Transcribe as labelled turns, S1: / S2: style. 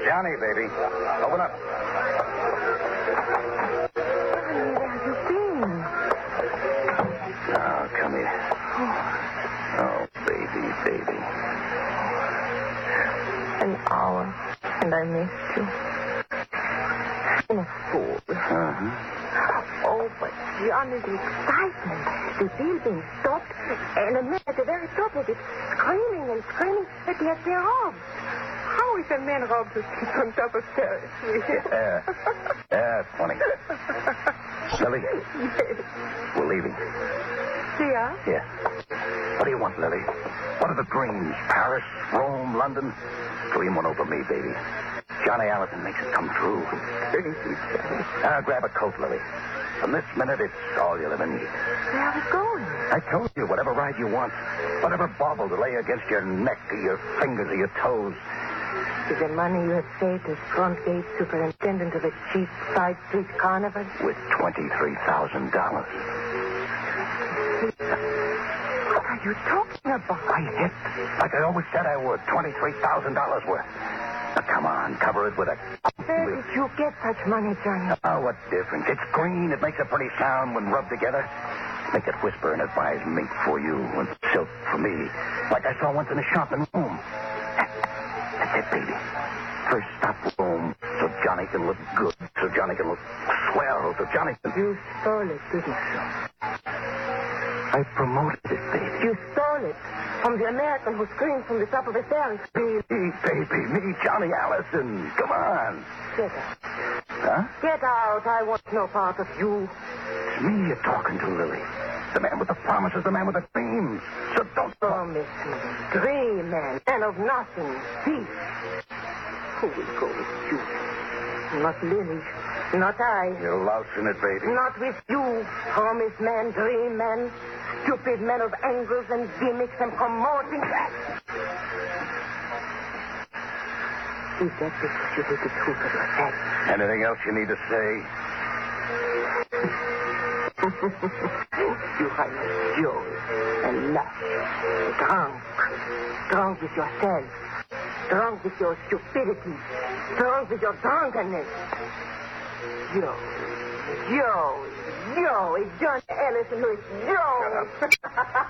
S1: Johnny, baby. Open up.
S2: Where have you been?
S1: Oh, come here. Oh, baby.
S2: An hour, and I missed you. I'm a fool.
S1: Uh-huh.
S2: Oh, but Johnny's excitement. The deal being stopped, and a man at the very top of it, screaming that he has been robbed. How is a man robbed who sits on top of stairs?
S1: Yeah, it's funny. Lily, we're leaving.
S2: Yeah?
S1: Yeah. What do you want, Lily? What are the dreams? Paris, Rome, London? Dream one over me, baby. Johnny Allison makes it come true. Grab a coat, Lily. From this minute, it's all you'll ever need.
S2: Where are we going?
S1: I told you, whatever ride you want. Whatever bauble to lay against your neck or your fingers or your toes.
S2: Is the money you have saved as front gate superintendent of a cheap side street carnival?
S1: With $23,000.
S2: What are you talking about?
S1: I hit, like I always said I would, $23,000 worth. Now, come on, cover it with a...
S2: Where did you get such money, Johnny?
S1: Oh, what difference? It's green. It makes a pretty sound when rubbed together. Make it whisper and advise mate for you and silk for me. Like I saw once in a shop in Rome. That's it, baby. First stop Rome, so Johnny can look good, so Johnny can look swell, so Johnny can...
S2: You stole it, didn't you?
S1: I promoted it, baby.
S2: You stole it from the American who screamed from the top of the stairs.
S1: Me, baby, me, Johnny Allison. Come on.
S2: Get out.
S1: Huh?
S2: Get out. I want no part of you.
S1: It's me you're talking to, Lily. The man with the promises, the man with the dreams. So don't...
S2: Promise me. Dream man of nothing. Thief. Who will go with you? Not Lily. Not I.
S1: You're lousing it, baby.
S2: Not with you. Promise man, dream man. Stupid man of angles and gimmicks and promoting. Is that because you hate the truth of yourself?
S1: Anything else you need to say?
S2: You are like Joe and lush, drunk with yourself, drunk with your stupidity, drunk with your drunkenness. Joe, it's John Ellison who is Joe.